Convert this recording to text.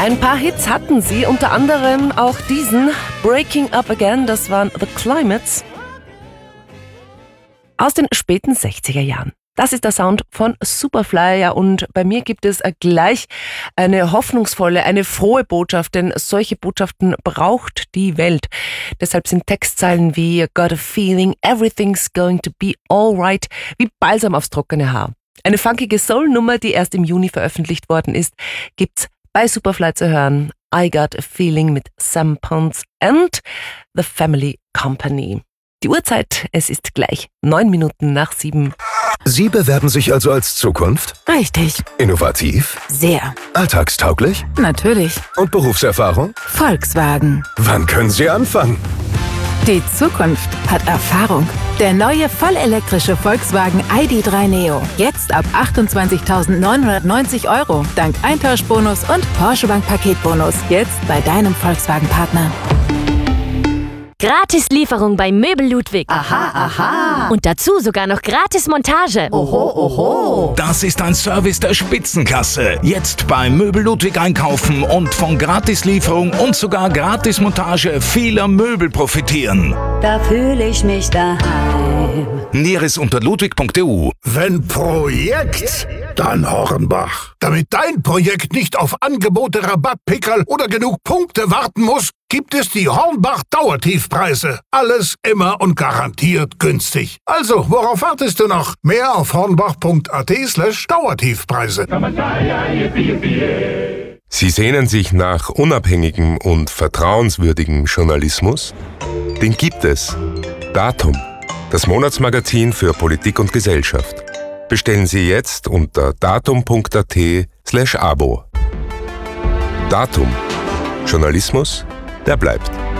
Ein paar Hits hatten sie, unter anderem auch diesen Breaking Up Again, das waren The Climates aus den späten 60er Jahren. Das ist der Sound von Superfly, ja, und bei mir gibt es gleich eine hoffnungsvolle, eine frohe Botschaft, denn solche Botschaften braucht die Welt. Deshalb sind Textzeilen wie Got a feeling, everything's going to be alright wie Balsam aufs trockene Haar. Eine funkige Soul-Nummer, die erst im Juni veröffentlicht worden ist, gibt's bei Superfly zu hören. I Got a Feeling mit Sam Ponce and The Family Company. Die Uhrzeit, es ist gleich 9 Minuten nach 7. Sie bewerben sich also als Zukunft? Richtig. Innovativ? Sehr. Alltagstauglich? Natürlich. Und Berufserfahrung? Volkswagen. Wann können Sie anfangen? Die Zukunft hat Erfahrung. Der neue vollelektrische Volkswagen ID.3 Neo. Jetzt ab 28.990 €. Dank Eintauschbonus und Porsche Bank Paketbonus. Jetzt bei deinem Volkswagen-Partner. Gratis-Lieferung bei Möbel Ludwig. Aha, aha. Und dazu sogar noch Gratis-Montage. Oho, oho. Das ist ein Service der Spitzenklasse. Jetzt bei Möbel Ludwig einkaufen und von Gratislieferung und sogar Gratismontage vieler Möbel profitieren. Da fühle ich mich daheim. Näheres unter ludwig.eu. Wenn Projekt, dann Hornbach. Damit dein Projekt nicht auf Angebote, Rabattpickerl oder genug Punkte warten muss, gibt es die Hornbach-Dauertiefpreise. Alles immer und garantiert günstig. Also, worauf wartest du noch? Mehr auf hornbach.at/Dauertiefpreise. Sie sehnen sich nach unabhängigem und vertrauenswürdigem Journalismus? Den gibt es. Datum, das Monatsmagazin für Politik und Gesellschaft. Bestellen Sie jetzt unter datum.at/Abo. Datum. Journalismus, der bleibt.